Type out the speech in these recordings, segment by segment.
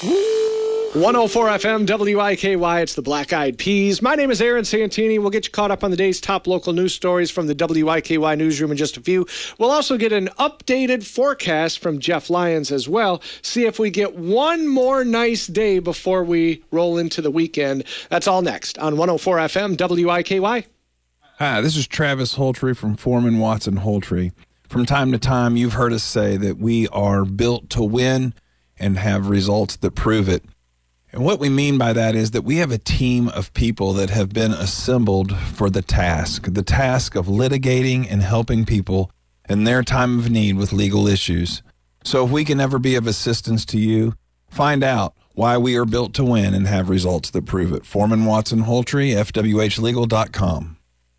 104 FM WIKY, it's the Black Eyed Peas. My name is Aaron Santini. We'll get you caught up on the day's top local news stories from the WIKY newsroom in just a few. We'll also get an updated forecast from Jeff Lyons as well. See if we get one more nice day before we roll into the weekend. That's all next on 104 FM WIKY. Hi, this is Travis Holtry from Foreman Watson Holtry. From time to time, you've heard us say that we are built to win and have results that prove it. And what we mean by that is that we have a team of people that have been assembled for the task of litigating and helping people in their time of need with legal issues. So if we can ever be of assistance to you, find out why we are built to win and have results that prove it. Foreman Watson Holtry, FWHlegal.com.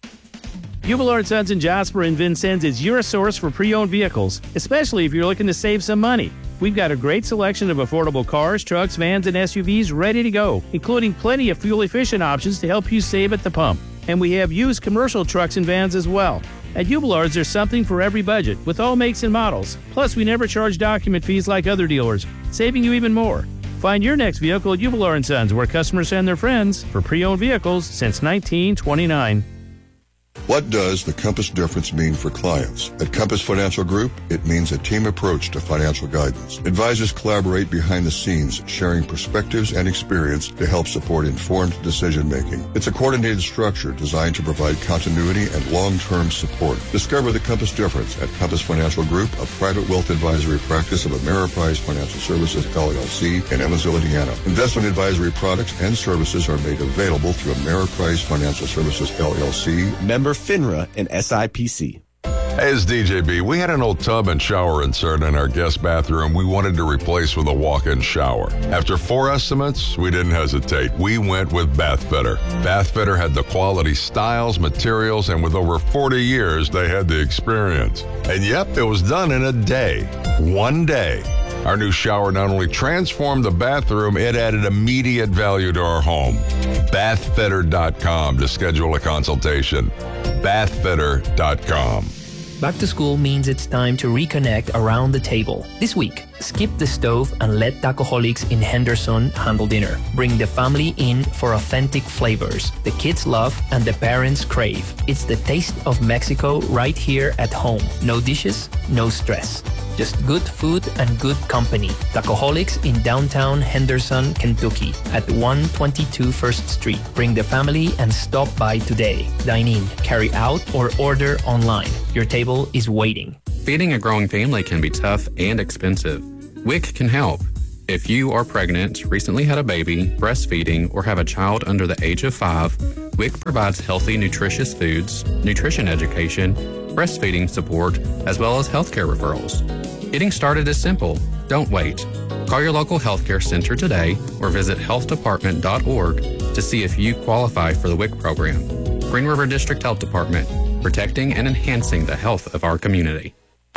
Hubelard Sons in Jasper and Vincennes is your source for pre-owned vehicles, especially if you're looking to save some money. We've got a great selection of affordable cars, trucks, vans, and SUVs ready to go, including plenty of fuel-efficient options to help you save at the pump. And we have used commercial trucks and vans as well. At Hubelard's, there's something for every budget, with all makes and models. Plus, we never charge document fees like other dealers, saving you even more. Find your next vehicle at Hubelard & Sons, where customers send their friends for pre-owned vehicles since 1929. What does the Compass difference mean for clients? At Compass Financial Group, it means a team approach to financial guidance. Advisors collaborate behind the scenes, sharing perspectives and experience to help support informed decision-making. It's a coordinated structure designed to provide continuity and long-term support. Discover the Compass difference at Compass Financial Group, a private wealth advisory practice of Ameriprise Financial Services, LLC, in Evansville, Indiana. Investment advisory products and services are made available through Ameriprise Financial Services, LLC, member FINRA and SIPC. Hey, it's DJB. We had an old tub and shower insert in our guest bathroom we wanted to replace with a walk-in shower. After 4 estimates, we didn't hesitate. We went with Bathfitter. Bathfitter had the quality styles, materials, and with over 40 years, they had the experience. And yep, it was done in a day. One day. Our new shower not only transformed the bathroom, it added immediate value to our home. Bathfitter.com to schedule a consultation. Bathfitter.com. Back to school means it's time to reconnect around the table. This week, skip the stove and let Tacoholics in Henderson handle dinner. Bring the family in for authentic flavors the kids love and the parents crave. It's the taste of Mexico right here at home. No dishes, no stress. Just good food and good company. Tacoholics in downtown Henderson, Kentucky at 122 First Street. Bring the family and stop by today. Dine in, carry out, or order online. Your table is waiting. Feeding a growing family can be tough and expensive. WIC can help. If you are pregnant, recently had a baby, breastfeeding, or have a child under the age of 5, WIC provides healthy, nutritious foods, nutrition education, breastfeeding support, as well as healthcare referrals. Getting started is simple. Don't wait. Call your local healthcare center today or visit healthdepartment.org to see if you qualify for the WIC program. Green River District Health Department, protecting and enhancing the health of our community.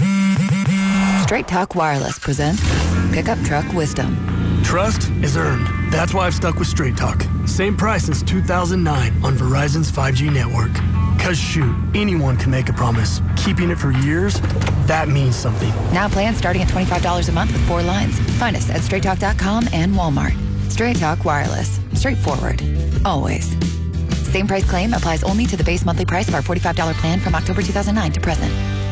Straight Talk Wireless presents Pickup Truck Wisdom. Trust is earned. That's why I've stuck with Straight Talk. Same price since 2009 on Verizon's 5G network. Cause shoot, anyone can make a promise. Keeping it for years, that means something. Now plans starting at $25 a month with 4 lines. Find us at straighttalk.com and Walmart. Straight Talk Wireless. Straightforward. Always. Same price claim applies only to the base monthly price of our $45 plan from October 2009 to present.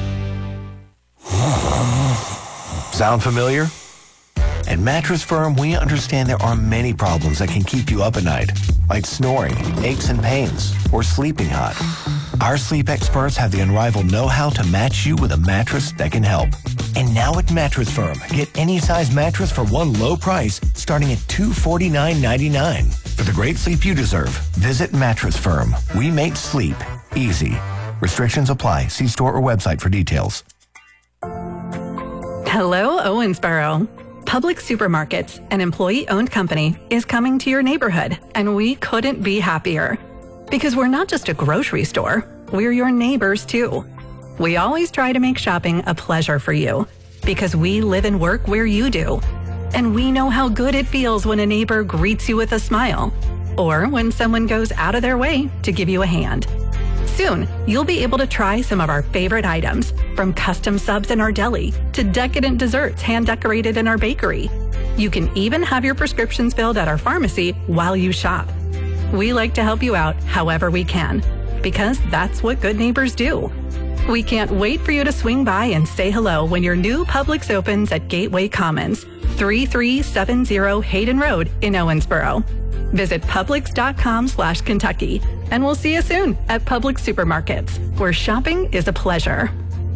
Sound familiar? At Mattress Firm, we understand there are many problems that can keep you up at night, like snoring, aches and pains, or sleeping hot. Our sleep experts have the unrivaled know-how to match you with a mattress that can help. And now at Mattress Firm, get any size mattress for one low price starting at $249.99. For the great sleep you deserve, visit Mattress Firm. We make sleep easy. Restrictions apply. See store or website for details. Hello, Owensboro. Public Supermarkets, an employee-owned company, is coming to your neighborhood, and we couldn't be happier. Because we're not just a grocery store, we're your neighbors too. We always try to make shopping a pleasure for you, because we live and work where you do. And we know how good it feels when a neighbor greets you with a smile, or when someone goes out of their way to give you a hand. Soon, you'll be able to try some of our favorite items, from custom subs in our deli to decadent desserts hand-decorated in our bakery. You can even have your prescriptions filled at our pharmacy while you shop. We like to help you out however we can, because that's what good neighbors do. We can't wait for you to swing by and say hello when your new Publix opens at Gateway Commons, 3370 Hayden Road in Owensboro. Visit Publix.com/Kentucky, and we'll see you soon at Publix Supermarkets, where shopping is a pleasure.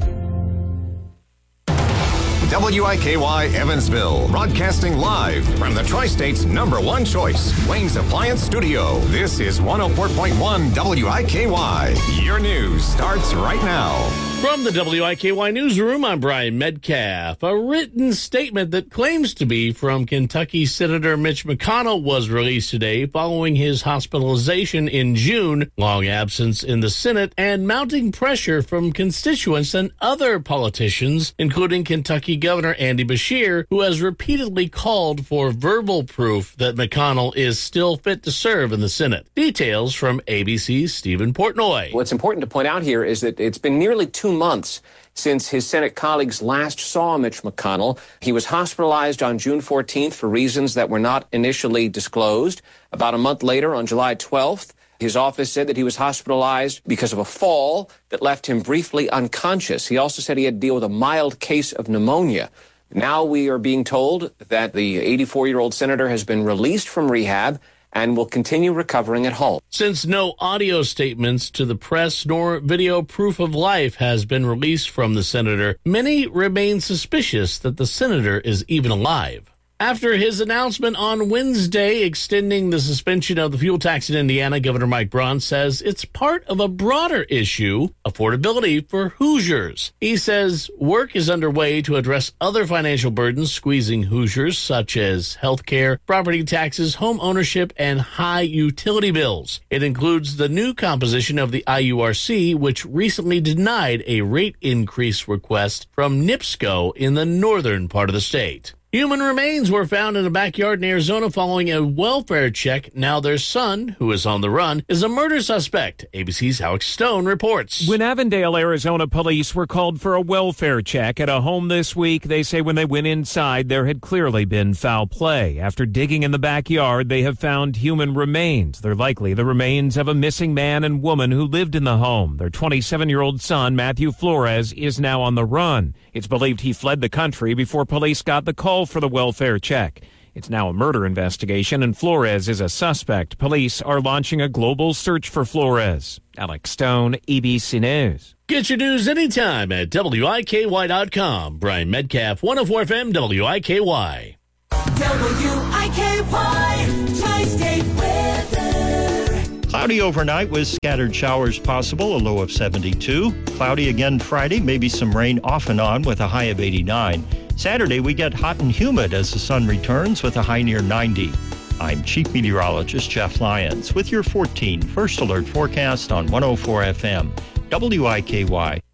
WIKY Evansville, broadcasting live from the Tri-State's #1 choice, Wayne's Appliance Studio. This is 104.1 WIKY. Your news starts right now. From the WIKY Newsroom, I'm Brian Metcalf. A written statement that claims to be from Kentucky Senator Mitch McConnell was released today following his hospitalization in June, long absence in the Senate, and mounting pressure from constituents and other politicians, including Kentucky Governor Andy Beshear, who has repeatedly called for verbal proof that McConnell is still fit to serve in the Senate. Details from ABC's Stephen Portnoy. What's important to point out here is that it's been nearly 2 months since his Senate colleagues last saw Mitch McConnell. He was hospitalized on June 14th for reasons that were not initially disclosed. About a month later, on July 12th, his office said that he was hospitalized because of a fall that left him briefly unconscious. He also said he had to deal with a mild case of pneumonia. Now we are being told that the 84-year-old senator has been released from rehab and will continue recovering at home. Since no audio statements to the press nor video proof of life has been released from the senator, many remain suspicious that the senator is even alive. After his announcement on Wednesday extending the suspension of the fuel tax in Indiana, Governor Mike Braun says it's part of a broader issue, affordability for Hoosiers. He says work is underway to address other financial burdens squeezing Hoosiers, such as health care, property taxes, home ownership, and high utility bills. It includes the new composition of the IURC, which recently denied a rate increase request from NIPSCO in the northern part of the state. Human remains were found in a backyard in Arizona following a welfare check. Now their son, who is on the run, is a murder suspect. ABC's Alex Stone reports. When Avondale, Arizona police were called for a welfare check at a home this week, they say when they went inside, there had clearly been foul play. After digging in the backyard, they have found human remains. They're likely the remains of a missing man and woman who lived in the home. Their 27-year-old son, Matthew Flores, is now on the run. It's believed he fled the country before police got the call for the welfare check. It's now a murder investigation, and Flores is a suspect. Police are launching a global search for Flores. Alex Stone, ABC News. Get your news anytime at WIKY.com. Brian Metcalf, 104 FM, WIKY. WIKY, Tri-State weather. Cloudy overnight with scattered showers possible, a low of 72. Cloudy again Friday, maybe some rain off and on with a high of 89. Saturday, we get hot and humid as the sun returns with a high near 90. I'm Chief Meteorologist Jeff Lyons with your 14 First Alert forecast on 104 FM, WIKY.